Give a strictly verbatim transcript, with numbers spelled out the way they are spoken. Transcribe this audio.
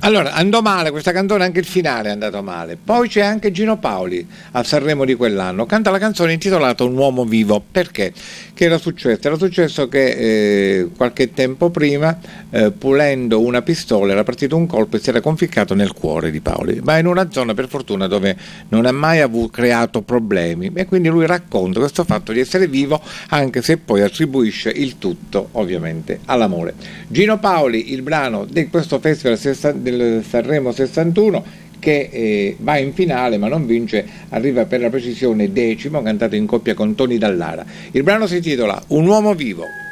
Allora, andò male questa canzone, anche il finale è andato male. Poi c'è anche Gino Paoli a Sanremo di quell'anno, canta la canzone intitolata Un uomo vivo. Perché? Che era successo? Era successo che eh, qualche tempo prima, eh, pulendo una pistola, era partito un colpo e si era conficcato nel cuore di Paoli, ma in una zona per fortuna dove non ha mai avuto, creato problemi, e quindi lui racconta questo fatto di essere vivo, anche se poi attribuisce il tutto ovviamente all'amore. Gino Paoli, il brano di questo festival del Sanremo sessantuno, che eh, va in finale ma non vince, arriva per la precisione decimo, cantato in coppia con Tony Dallara. Il brano si intitola Un uomo vivo.